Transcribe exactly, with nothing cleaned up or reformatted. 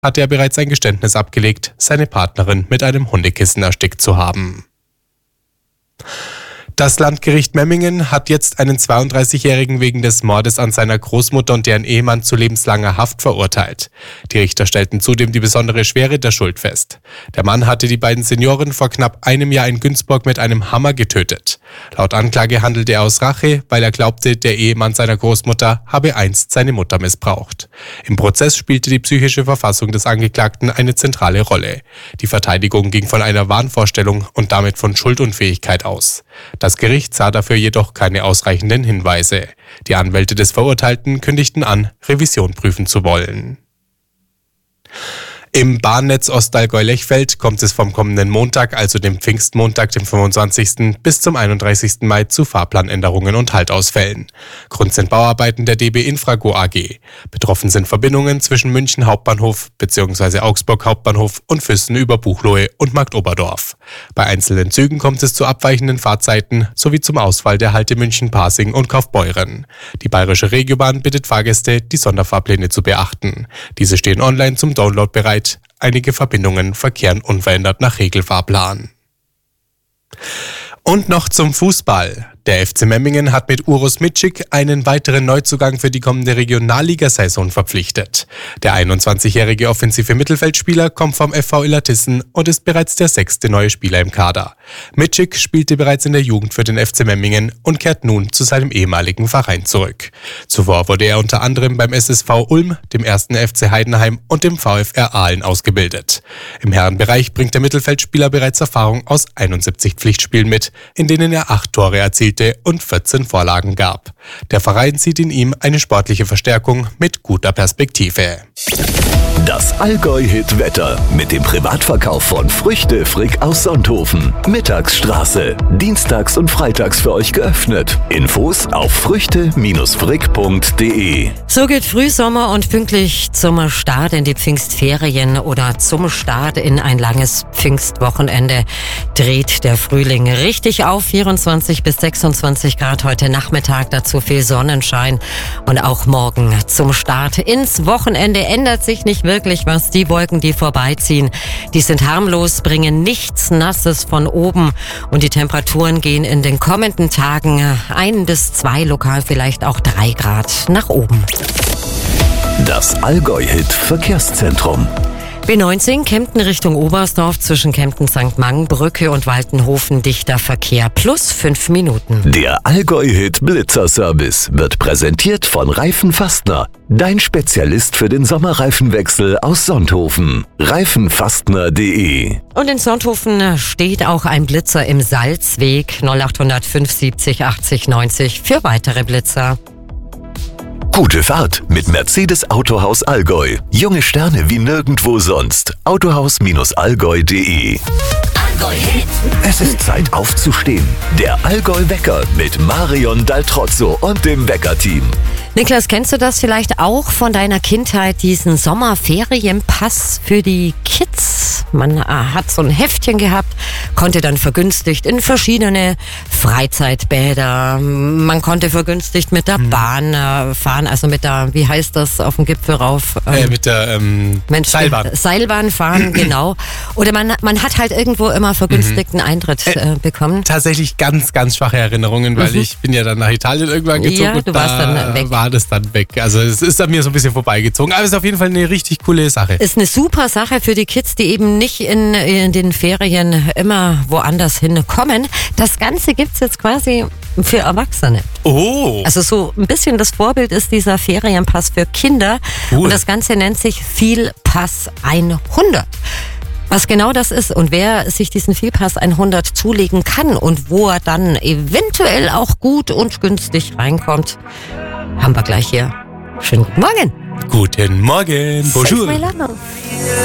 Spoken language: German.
hatte er bereits ein Geständnis abgelegt, seine Partnerin mit einem Hundekissen erstickt zu haben. Das Landgericht Memmingen hat jetzt einen zweiunddreißigjährigen wegen des Mordes an seiner Großmutter und deren Ehemann zu lebenslanger Haft verurteilt. Die Richter stellten zudem die besondere Schwere der Schuld fest. Der Mann hatte die beiden Senioren vor knapp einem Jahr in Günzburg mit einem Hammer getötet. Laut Anklage handelte er aus Rache, weil er glaubte, der Ehemann seiner Großmutter habe einst seine Mutter missbraucht. Im Prozess spielte die psychische Verfassung des Angeklagten eine zentrale Rolle. Die Verteidigung ging von einer Wahnvorstellung und damit von Schuldunfähigkeit aus. Das Gericht sah dafür jedoch keine ausreichenden Hinweise. Die Anwälte des Verurteilten kündigten an, Revision prüfen zu wollen. Im Bahnnetz Ostallgäu-Lechfeld kommt es vom kommenden Montag, also dem Pfingstmontag, dem fünfundzwanzigsten bis zum einunddreißigsten Mai zu Fahrplanänderungen und Haltausfällen. Grund sind Bauarbeiten der D B Infrago A G. Betroffen sind Verbindungen zwischen München Hauptbahnhof bzw. Augsburg Hauptbahnhof und Füssen über Buchloe und Marktoberdorf. Bei einzelnen Zügen kommt es zu abweichenden Fahrzeiten sowie zum Ausfall der Halte München Pasing und Kaufbeuren. Die Bayerische Regiobahn bittet Fahrgäste, die Sonderfahrpläne zu beachten. Diese stehen online zum Download bereit. Einige Verbindungen verkehren unverändert nach Regelfahrplan. Und noch zum Fußball. Der F C Memmingen hat mit Uros Mitschik einen weiteren Neuzugang für die kommende Regionalligasaison verpflichtet. Der einundzwanzigjährige offensive Mittelfeldspieler kommt vom F V Illertissen und ist bereits der sechste neue Spieler im Kader. Mitschik spielte bereits in der Jugend für den F C Memmingen und kehrt nun zu seinem ehemaligen Verein zurück. Zuvor wurde er unter anderem beim S S V Ulm, dem ersten F C Heidenheim und dem VfR Aalen ausgebildet. Im Herrenbereich bringt der Mittelfeldspieler bereits Erfahrung aus einundsiebzig Pflichtspielen mit, in denen er acht Tore erzielte und vierzehn Vorlagen gab. Der Verein sieht in ihm eine sportliche Verstärkung mit guter Perspektive. Das Allgäu-Hit-Wetter mit dem Privatverkauf von Früchte Frick aus Sonthofen. Mittagsstraße. Dienstags und freitags für euch geöffnet. Infos auf früchte Frick punkt de. So geht Frühsommer und pünktlich zum Start in die Pfingstferien oder zum Start in ein langes Pfingstwochenende dreht der Frühling richtig auf. vierundzwanzig bis sechsundzwanzig Grad heute Nachmittag, dazu viel Sonnenschein. Und auch morgen zum Start ins Wochenende ändert sich nicht wirklich was. Die Wolken, die vorbeiziehen, die sind harmlos, bringen nichts Nasses von oben und die Temperaturen gehen in den kommenden Tagen ein bis zwei, lokal vielleicht auch drei Grad nach oben. Das Allgäu-Hit Verkehrszentrum. B neunzehn, Kempten Richtung Oberstdorf, zwischen Kempten Sankt Mang, Brücke und Waltenhofen dichter Verkehr, plus fünf Minuten. Der Allgäu-Hit Blitzer-Service wird präsentiert von Reifenfastner, dein Spezialist für den Sommerreifenwechsel aus Sonthofen. reifenfastner punkt de. Und in Sonthofen steht auch ein Blitzer im Salzweg, null acht null null fünf siebzig achtzig neunzig für weitere Blitzer. Gute Fahrt mit Mercedes Autohaus Allgäu. Junge Sterne wie nirgendwo sonst. autohaus allgäu punkt de. Es ist Zeit aufzustehen. Der Allgäu-Wecker mit Marion Daltrozzo und dem Wecker-Team. Niklas, kennst du das vielleicht auch von deiner Kindheit, diesen Sommerferienpass für die Kids? Man äh, hat so ein Heftchen gehabt, konnte dann vergünstigt in verschiedene Freizeitbäder, man konnte vergünstigt mit der hm. Bahn äh, fahren, also mit der, wie heißt das, auf dem Gipfel rauf? Ähm, äh, mit der ähm, Mensch, Seilbahn. Seilbahn fahren, genau. Oder man, man hat halt irgendwo immer vergünstigten mhm. Eintritt äh, bekommen. Tatsächlich ganz, ganz schwache Erinnerungen, weil mhm. ich bin ja dann nach Italien irgendwann gezogen ja, und du warst da dann weg. war das dann weg. Also es ist an mir so ein bisschen vorbeigezogen, aber es ist auf jeden Fall eine richtig coole Sache. Ist eine super Sache für die Kids, die eben nicht in, in den Ferien immer woanders hinkommen. Das Ganze gibt's jetzt quasi für Erwachsene. Oh! Also so ein bisschen das Vorbild ist dieser Ferienpass für Kinder. Cool. Und das Ganze nennt sich Vielpass hundert. Was genau das ist und wer sich diesen Vielpass hundert zulegen kann und wo er dann eventuell auch gut und günstig reinkommt, haben wir gleich hier. Schönen guten Morgen. Guten Morgen. Bonjour.